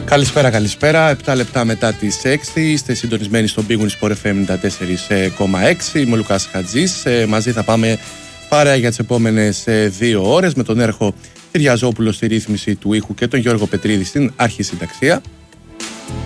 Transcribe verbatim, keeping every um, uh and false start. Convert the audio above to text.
Καλησπέρα, καλησπέρα. επτά λεπτά μετά τις έξι. Είστε συντονισμένοι στον Big Win Sport εφ εμ ενενήντα τέσσερα κόμμα έξι. Είμαι ο Λουκάς Χατζής. Μαζί θα πάμε παρέα για τις επόμενες δύο ώρες με τον Έρχο Κυριαζόπουλο στη ρύθμιση του ήχου και τον Γιώργο Πετρίδη στην αρχισυνταξία.